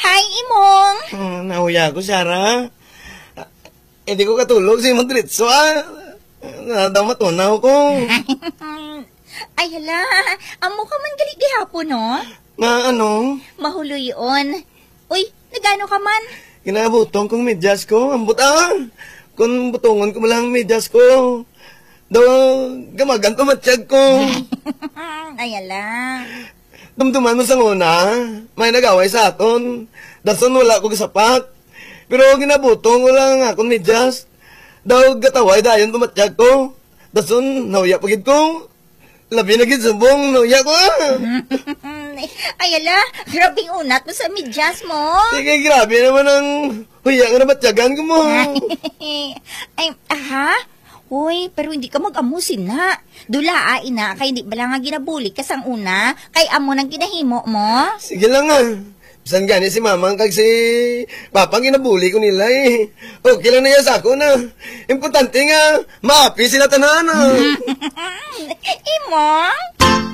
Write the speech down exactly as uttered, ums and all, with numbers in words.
Hi, Imong. Hmm, nahuya ko, Sarah. Eh, di ko katulog si Imong Diritso, ah. Nadamatunaw ko. Ay, hala. Amo ka man galit gihapon, no? Na ano? Mahuloy yun. Uy, nagano ka man? Kinabutong kong medyas ko. Ang buta. Kung butongon ko mo lang medyas ko. Daw, gamagan ko matsyag ko. Ay, hala. Dumduman mo sa nguna. May nagaway sa aton. Dason wala ko kasapat. Pero ginabutong ko lang akong medyas. Daw, gataway dayon tumatsyag ko. Dason, nauya pagid ko. Labi na gid subong, nauya ko ah. Ay, hala. Grabing unat mo sa medyas mo. Sige, grabe naman ang huya nga na matyagan ko mo. Ay, aha? Uy, pero hindi ka mag-amusin na. Dula, ina, kay hindi ba lang nga ginabuli ka sang una? Kay amo nang ginahimo mo? Sige lang ah. Bisan gani si mamang kag si papang ginabuli ko nila eh. Okay lang na yan sa ako na. Importante nga, maapi sila tanan ah. Imong?